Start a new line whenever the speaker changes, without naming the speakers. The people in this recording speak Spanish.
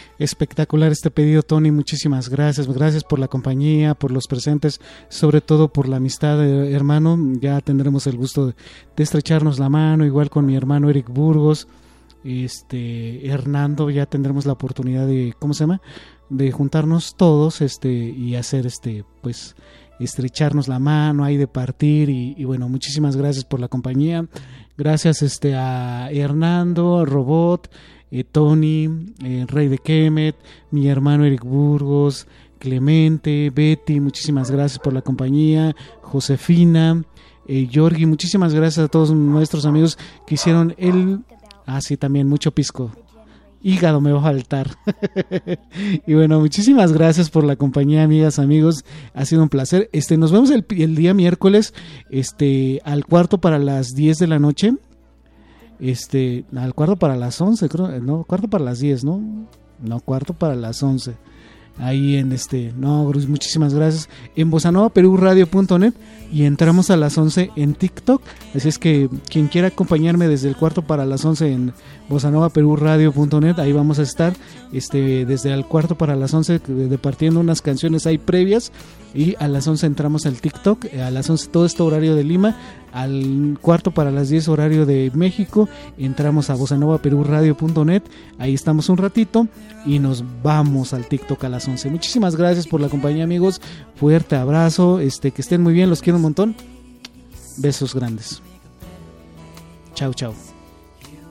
espectacular este pedido, Tony, muchísimas gracias, gracias por la compañía, por los presentes, sobre todo por la amistad, hermano. Ya tendremos el gusto de estrecharnos la mano, igual con mi hermano Eric Burgos, Hernando, ya tendremos la oportunidad de, ¿cómo se llama?, de juntarnos todos, y hacer, pues, estrecharnos la mano, ahí de partir, y bueno, muchísimas gracias por la compañía. Gracias a Hernando, Robot, Tony, Rey de Kemet, mi hermano Eric Burgos, Clemente, Betty, muchísimas gracias por la compañía, Josefina, Yorgi, muchísimas gracias a todos nuestros amigos que hicieron sí, también mucho pisco. Hígado me va a faltar. Y bueno, muchísimas gracias por la compañía, amigas, amigos. Ha sido un placer. Nos vemos el día miércoles, al cuarto para las 10 de la noche. Al cuarto para las 11, creo. No, cuarto para las 10, ¿no? No, cuarto para las 11. Ahí en muchísimas gracias. En bossanovaperuradio.net, y entramos a las 11 en TikTok. Así es que quien quiera acompañarme desde el cuarto para las 11 en bossanovaperuradio.net, ahí vamos a estar, desde el cuarto para las 11, departiendo unas canciones ahí previas, y a las 11 entramos al TikTok, a las 11 todo este horario de Lima, al cuarto para las 10 horario de México, entramos a bossanovaperuradio.net, ahí estamos un ratito y nos vamos al TikTok a las 11. Muchísimas gracias por la compañía, amigos, fuerte abrazo, que estén muy bien, los quiero un montón, besos grandes, chao chao.